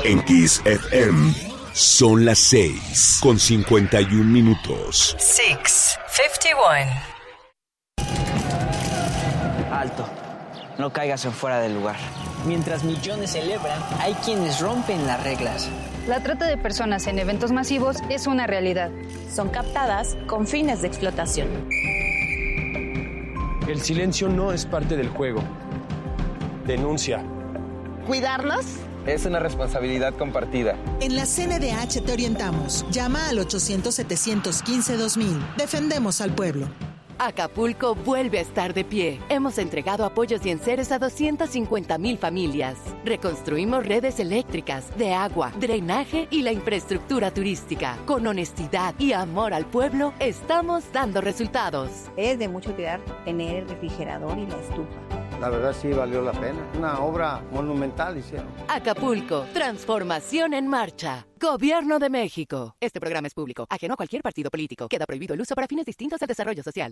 En Kiss FM son las 6:51. 6:51. Alto, no caigas en fuera del lugar. Mientras millones celebran, hay quienes rompen las reglas. La trata de personas en eventos masivos es una realidad. Son captadas con fines de explotación. El silencio no es parte del juego. Denuncia. ¿Cuidarnos? Es una responsabilidad compartida. En la CNDH te orientamos. Llama al 800-715-2000. Defendemos al pueblo. Acapulco vuelve a estar de pie. Hemos entregado apoyos y enseres a 250,000 familias. Reconstruimos redes eléctricas, de agua, drenaje y la infraestructura turística. Con honestidad y amor al pueblo, estamos dando resultados. Es de mucha utilidad tener el refrigerador y la estufa. La verdad sí valió la pena. Una obra monumental hicieron. Acapulco, transformación en marcha. Gobierno de México. Este programa es público, ajeno a cualquier partido político. Queda prohibido el uso para fines distintos al desarrollo social.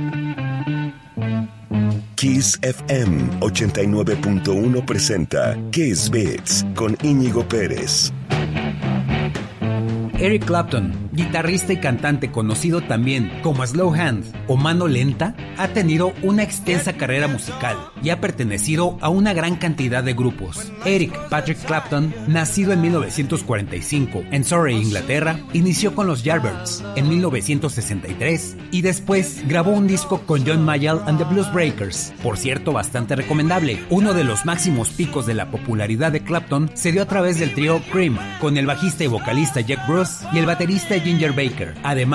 Kiss FM 89.1 presenta Kiss Beats con Íñigo Pérez. Eric Clapton, guitarrista y cantante conocido también como Slow Hand o Mano Lenta, ha tenido una extensa carrera musical y ha pertenecido a una gran cantidad de grupos. Eric Patrick Clapton, nacido en 1945 en Surrey, Inglaterra, inició con los Yardbirds en 1963 y después grabó un disco con John Mayall and the Blues Breakers, por cierto bastante recomendable. Uno de los máximos picos de la popularidad de Clapton se dio a través del trío Cream, con el bajista y vocalista Jack Bruce y el baterista Ginger Baker, además